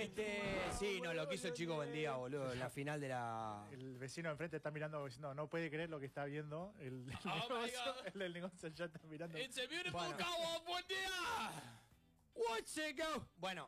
Sí, no, lo que hizo el Chico Buendía, boludo, en la final de la... El vecino de enfrente está mirando diciendo, no puede creer lo que está viendo. El del negocio ya está mirando. It's a beautiful Bueno. cow, buen día. What's it go? Bueno,